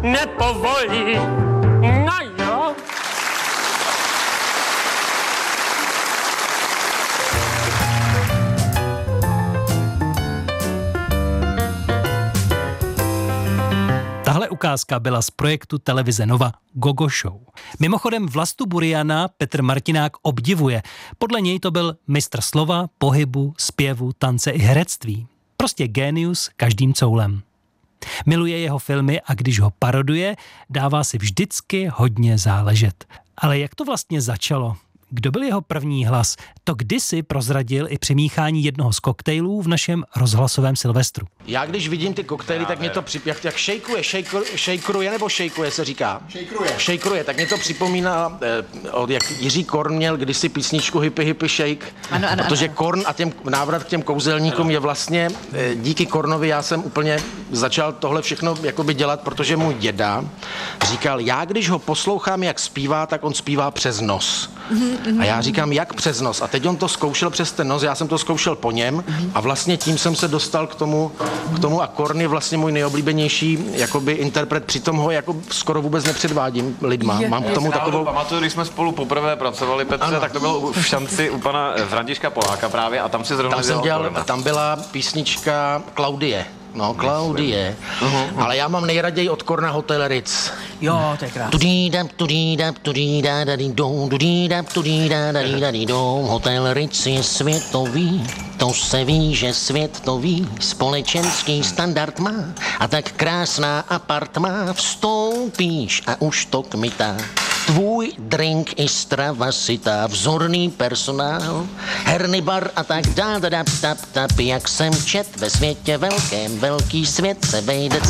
nepovolí. No jo. Tahle ukázka byla z projektu televize Nova Gogo Show. Mimochodem Vlastu Buriana Petr Martinák obdivuje. Podle něj to byl mistr slova, pohybu, zpěvu, tance i herectví. Prostě génius každým coulem. Miluje jeho filmy a když ho paroduje, dává si vždycky hodně záležet. Ale jak to vlastně začalo? Kdo byl jeho první hlas? To kdysi prozradil i přimíchání jednoho z koktejlů v našem rozhlasovém Silvestru. Já když vidím ty koktejly, tak mě to jak šejkruje nebo šejkuje se říká? Šejkruje, tak mě to připomíná, jak Jiří Korn měl kdysi písničku Hippie Hippie Shake, ano, protože Korn a návrat k těm kouzelníkům je vlastně, díky Kornovi já jsem úplně začal tohle všechno jakoby dělat, protože můj děda říkal, já když ho poslouchám, jak zpívá, tak on zpívá přes nos. A já říkám, jak přes nos? A teď on to zkoušel přes ten nos, já jsem to zkoušel po něm a vlastně tím jsem se dostal k tomu a Korn je vlastně můj nejoblíbenější jakoby interpret, přitom ho jako skoro vůbec nepředvádím lidma. Mám k tomu takovou... Pamatuju, když jsme spolu poprvé pracovali, Petře, ano. Tak to bylo v Šanci u pana Františka Poláka právě a tam si zrovna tam byla písnička Klaudie. No, Klaudie. Ale já mám nejraději od Korna Hotel Ritz. Jo, to je krásný. Hotel Ritz je světový, to se ví, že svět to ví, společenský standard má a tak krásná apartma, vstoupíš a už to kmitá. Tvůj drink i strava sytá, vzorný personál, herny bar a tak dál, jak jsem čet ve světě velkém, velký svět se vejde